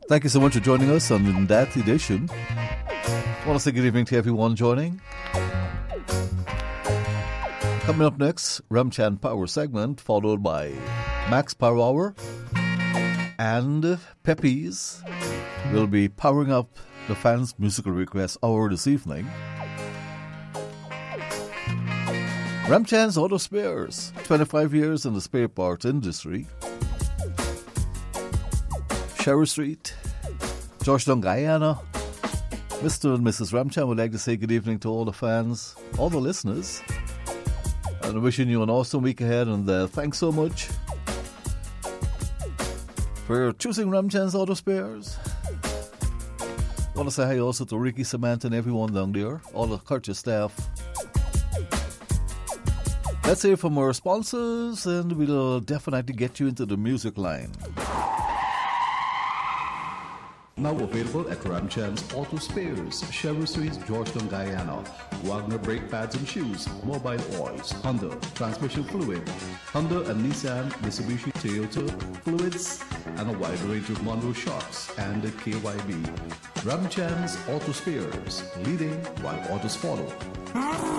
Thank you so much for joining us on that edition. I want to say good evening to everyone joining. Coming up next, Ramchan Power segment, followed by Max Power Hour, and Peppies will be powering up the fans' musical request hour this evening. Ramchan's Auto Spares, 25 years in the spare parts industry. Sherry Street, Georgetown, Guyana. Mr. and Mrs. Ramchan would like to say good evening to all the fans, all the listeners, and wishing you an awesome week ahead, and thanks so much for choosing Ramchan's Auto Spares. I want to say hi also to Ricky, Samantha, and everyone down there, all the Culture staff. Let's hear from our sponsors, and we'll definitely get you into the music line. Now available at Ramchan's Auto Spares, Sherry Street, Georgetown, Guyana. Wagner brake pads and shoes, mobile oils, Honda transmission fluid, Honda and Nissan, Mitsubishi, Toyota fluids, and a wide range of Monroe shocks and KYB. Ramchan's Auto Spares, leading while autos follow.